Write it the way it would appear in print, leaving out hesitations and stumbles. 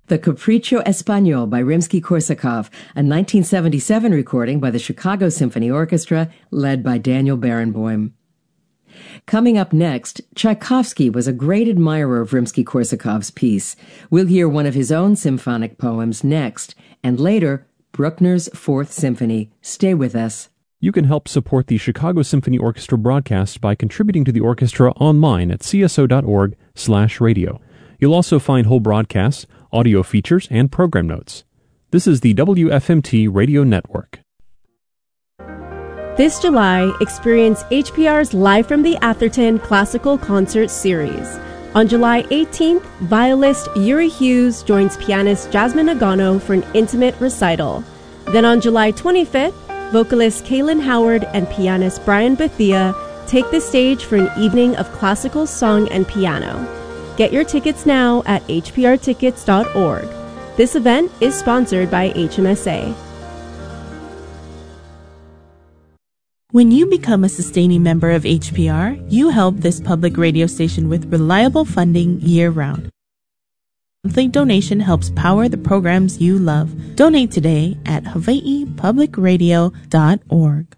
The Capriccio Español by Rimsky-Korsakov, a 1977 recording by the Chicago Symphony Orchestra, led by Daniel Barenboim. Coming up next, Tchaikovsky was a great admirer of Rimsky-Korsakov's piece. We'll hear one of his own symphonic poems next, and later, Bruckner's Fourth Symphony. Stay with us. You can help support the Chicago Symphony Orchestra broadcast by contributing to the orchestra online at cso.org/radio. You'll also find whole broadcasts, audio features, and program notes. This is the WFMT Radio Network. This July, experience HPR's Live from the Atherton Classical Concert Series. On July 18th, violist Yuri Hughes joins pianist Jasmine Agano for an intimate recital. Then on July 25th, vocalist Kaylin Howard and pianist Brian Bethia take the stage for an evening of classical song and piano. Get your tickets now at hprtickets.org. This event is sponsored by HMSA. When you become a sustaining member of HPR, you help this public radio station with reliable funding year-round. Monthly donation helps power the programs you love. Donate today at hawaiipublicradio.org.